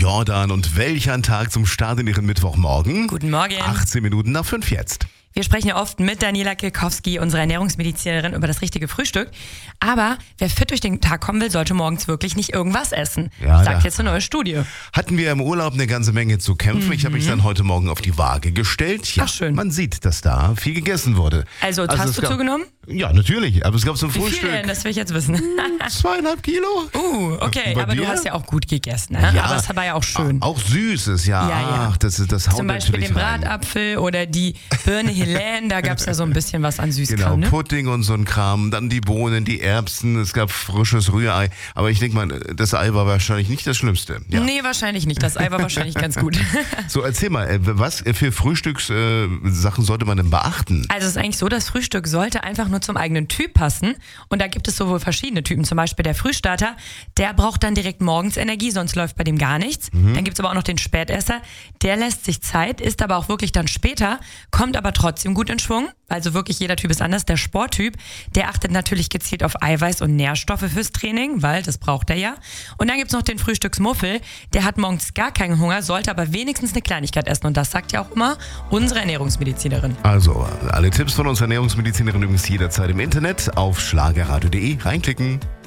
Jordan. Und welch ein Tag zum Start in Ihren Mittwochmorgen. Guten Morgen. 18 Minuten nach 5 jetzt. Wir sprechen ja oft mit Daniela Kilkowski, unserer Ernährungsmedizinerin, über das richtige Frühstück. Aber wer fit durch den Tag kommen will, sollte morgens wirklich nicht irgendwas essen. Ja, sagt jetzt eine neue Studie. Hatten wir im Urlaub eine ganze Menge zu kämpfen. Ich habe mich dann heute Morgen auf die Waage gestellt. Ja, Ach, schön. Man sieht, dass da viel gegessen wurde. Also hast du zugenommen? Ja, natürlich. Aber es gab zum Wie Frühstück viel denn? Das will ich jetzt wissen. 2,5 Kilo. Okay. Bei Aber dir? du hast ja auch gut gegessen. Ne? Ja. Aber es war ja auch schön. Auch Süßes, ja. Ja. Ach, das haut Zum Beispiel natürlich den rein. Bratapfel oder die Birne Helene, da gab es ja so ein bisschen was an Süßkram. Genau, Ne? Pudding und so ein Kram, dann die Bohnen, die Erbsen, es gab frisches Rührei. Aber ich denke mal, das Ei war wahrscheinlich nicht das Schlimmste. Ja. Nee, wahrscheinlich nicht. Das Ei war wahrscheinlich ganz gut. So, erzähl mal, was für Frühstückssachen sollte man denn beachten? Also es ist eigentlich so, das Frühstück sollte einfach nur zum eigenen Typ passen. Und da gibt es sowohl verschiedene Typen. Zum Beispiel der Frühstarter, der braucht dann direkt morgens Energie, sonst läuft bei dem gar nichts. Dann gibt es aber auch noch den Spätesser, der lässt sich Zeit, isst aber auch wirklich dann später, kommt aber trotzdem gut in Schwung. Also wirklich jeder Typ ist anders. Der Sporttyp, der achtet natürlich gezielt auf Eiweiß und Nährstoffe fürs Training, weil das braucht er ja. Und dann gibt es noch den Frühstücksmuffel, der hat morgens gar keinen Hunger, sollte aber wenigstens eine Kleinigkeit essen. Und das sagt ja auch immer unsere Ernährungsmedizinerin. Also, alle Tipps von unserer Ernährungsmedizinerin übrigens jederzeit im Internet auf schlagerradio.de reinklicken.